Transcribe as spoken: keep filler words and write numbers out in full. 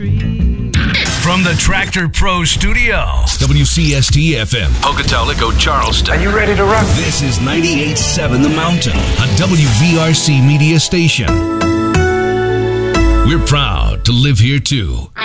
tree. From the Tractor Pro Studio, W C S T F M, Pocatello, Charleston. Are you ready to rock? This is ninety-eight point seven The Mountain, a W V R C media station. We're proud to live here too.